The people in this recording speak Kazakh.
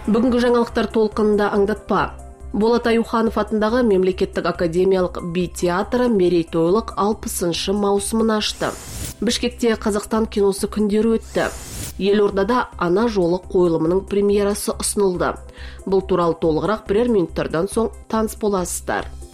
Бүгінгі жаңалықтар толқынында аңдатпа. Болат Аюханов атындағы мемлекеттік академиялық би театры мерейтойлық 60-шы маусымын ашты. Бішкекте Қазақстан киносы күндері өтті. Елордада Ана жолы қойылымының премьерасы ұсынылды. Бұл туралы толығырақ бірер минуттардан соң таныс боласыздар.